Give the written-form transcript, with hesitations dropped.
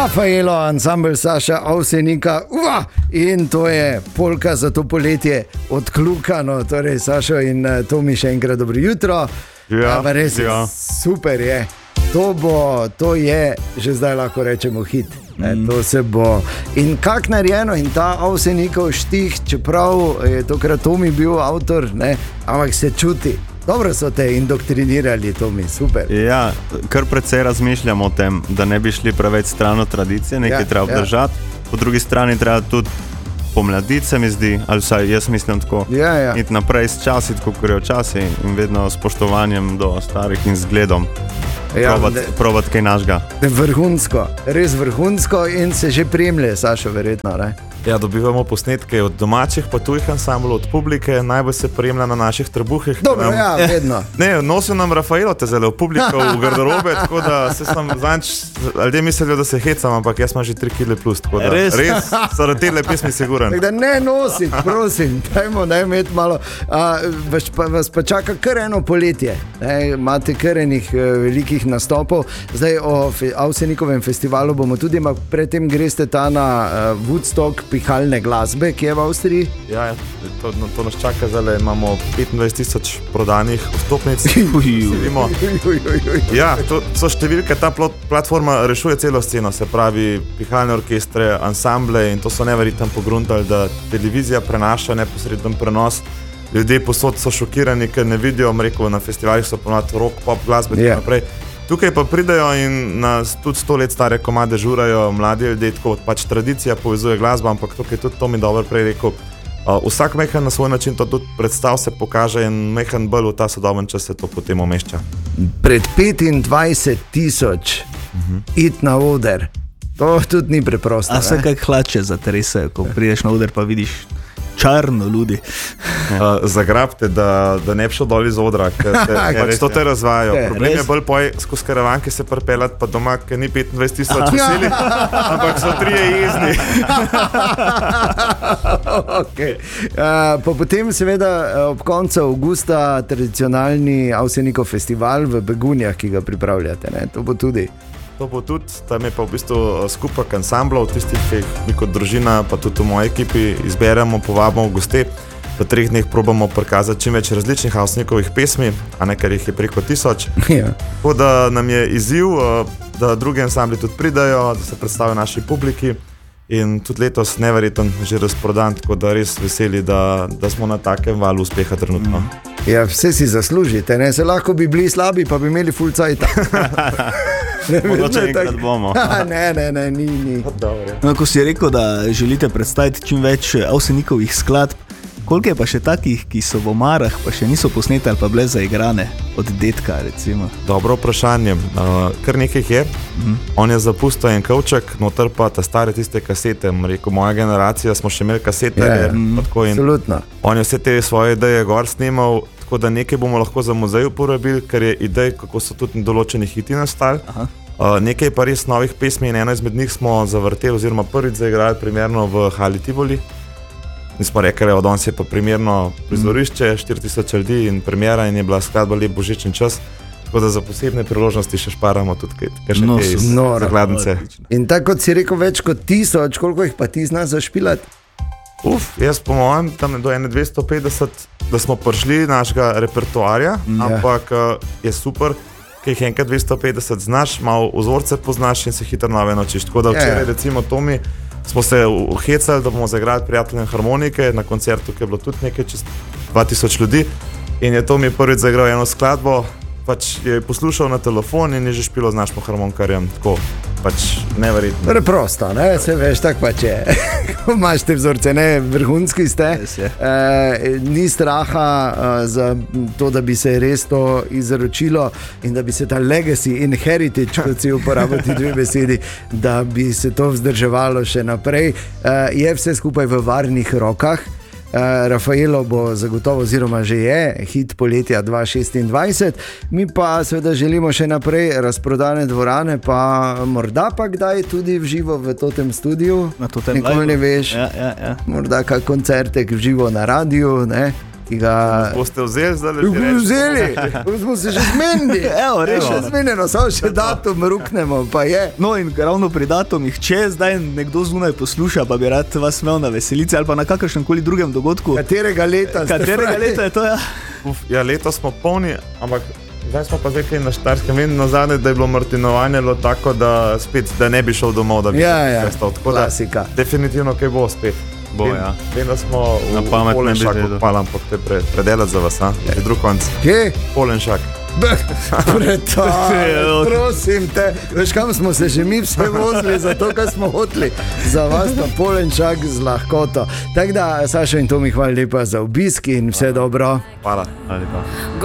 Rafaelo, ansambl Saša Avsenika, in to je polka za to poletje odkljukano. Torej, Sašo in Tomi, še enkrat dobro jutro. Ja, res je, super je. To je, že zdaj lahko rečemo hit. To se bo. In kak narejeno, in ta Avsenikov štih, čeprav je tokrat Tomi bil avtor, ampak se čuti. Dobro so te indoktrinirali, Tomi, super. Ja, kar precej razmišljamo o tem, da ne bi šli preveč stran od tradicije, nekaj treba obdržati. Po drugi strani treba tudi pomladiti, se mi zdi, ali vsaj jaz mislim tako, iti naprej s časi, tako kot je včasih, in vedno s spoštovanjem do starih in zgledom. Probati kaj našega. Vrhunsko, res vrhunsko, in se že prijemlje, Sašo, verjetno, ne? Ja, dobivamo posnetke od domačih, pa tujih ansamblov, od publike, najbolj se prijemlja na naših trebuhih. Dobro, vedno. Ne, nosil nam Rafaelo te zelo v publiko, v garderobe, tako da se sem zanč, ljudje mislijo, da se hecam, ampak jaz sem že 3 kg plus, tako da res zaradi te pesmi siguran. Tako da ne nositi, prosim, dajmo imeti malo. Vas pa čaka kar eno poletje, imate kar enih velikih nastopov. Zdaj o Avsenikovem festivalu bomo tudi, ampak predtem greste ta na Woodstock pihalne glasbe, ki je v Avstriji. Ja, to nas čaka, zdaj imamo 25,000 prodanih vstopnic. Ja, to so številke, ta platforma rešuje celo sceno, se pravi pihalne orkestre, ansamble, in to so neverjetno pogruntali, da televizija prenaša neposreden prenos. Ljudje posod so šokirani, ker ne vidijo, rekel, na festivalih so ponovno rock, pop glasbe in tako naprej. Tukaj pa pridajo in nas tudi 100 let stare komade žurajo mladi ljudje, tako pač tradicija povezuje glasbo, ampak tukaj tudi to mi dobro prej rekel. Vsak mehan na svoj način to tudi predstav se pokaže in mehan bolj v ta sodoben čas se to potem umešča. Pred 25,000 iti na oder, to tudi ni preprosto. A se kak hlače zatresajo, ko prideš na oder pa vidiš čarno ljudi. Zagrabte, da ne bi šel dol iz odra, ker pač to te razvajajo. Problem je bolj poj skozi karavanke se pripeljati pa doma, ker ni 25,000 veseli, ampak so 3 jezni. Pa potem seveda ob koncu avgusta tradicionalni Avsenikov festival v Begunjah, ki ga pripravljate, ne? To bo tudi. To bo tudi, tam je pa v bistvu skupek ansamblov, tistih, ki mi kot družina, pa tudi v moji ekipi izberemo, povabimo goste. V 3 dneh probamo prikazati čim več različnih Avsenikovih pesmi, a nekaj jih je preko 1000. Tako da nam je izziv, da drugi ansambli tudi pridajo, da se predstavijo naši publiki, in tudi letos neverjeten že razprodan, tako da res veseli, da smo na takem valu uspeha trenutno. Ja, vse si zaslužite, ne? Se lahko bi bili slabi, pa bi imeli full cajta. Mogoče enkrat bomo. Ne, ni. No, ko si rekel, da želite predstaviti čim več Avsenikovih skladb, koliko je pa še takih, ki so v omarah, pa še niso posnete ali pa bile zaigrane od dedka, recimo? Dobro vprašanje. Kar nekaj je. On je zapustil en kovček, noter pa ta stare tiste kasete. Rekel, moja generacija smo še imeli kasete. Absolutno. On je vse te svoje ideje gor snimal, tako da nekaj bomo lahko za muzej uporabili, ker je idej, kako so tudi določeni hiti nastali. Nekaj pa res novih pesmi in eno izmed njih smo zavrteli oziroma prvič zaigrali primerno v Hali Tivoli. In smo rekli, od danes je pa primerno prizorišče, 4000 ljudi in premiera, in je bila skladba Lep božični čas, tako da za posebne priložnosti še šparamo tudi kaj iz zakladnice. In tako kot si rekel, več kot 1000, koliko jih pa ti zna zašpilati? Jaz po mojem, tam do 250, da smo prišli našega repertoarja, ampak je super, ker jih enkrat 250 znaš, malo vzorce poznaš in se hitro nove naučiš. Tako da včeraj recimo Tomi smo se uhecali, da bomo zaigrali Prijateljem harmonike na koncertu, ki je bilo tudi nekaj čez 2000 ljudi, in je Tomi prvič zaigral eno skladbo, pač je poslušal na telefon in je že špilo z našim harmonikarjem, tako pač neverjetno. Preprosto, ne, se veš, tak pač je. Imaš te vzorce, ne, vrhunski ste. Ni straha za to, da bi se res to izročilo in da bi se ta legacy in heritage, kot si uporabiti 2 besedi, da bi se to vzdrževalo še naprej. Je vse skupaj v varnih rokah. Rafaelo bo zagotovo, oziroma že je hit poletja 2026. Mi pa seveda želimo še naprej razprodane dvorane, pa morda pa kdaj tudi v živo v totem studiu. Nikoli ne veš. Morda kak koncertek v živo na radiju, ne? ki ga boste vzeli, zdaj smo se že zmenili. Še zmenjeno, samo še datum ruknemo, pa je. No in ravno pri datumih, če zdaj nekdo zunaj posluša, pa bi rad vas imel na veselici ali pa na kakršnem koli drugem dogodku. Katerega leta je to, ja? Ja, letos smo polni, ampak zdaj smo pa zdaj na Štajerskem. Vem nazadnje, da je bilo martinovanje tako, da spet, da ne bi šel domov, da bi prestal. Klasika. Definitivno, kaj bo spet. Vem, da smo v Polenšaku palam pod te predelati za vas, je drug konc. Kje? Polenšak. Prosim te, veš kam smo se že mi vse vozili, zato kaj smo hoteli za vas na Polenšak z lahkoto. Tako da, Sašo in Tomi, hvala lepa za obisk in vse dobro. Hvala.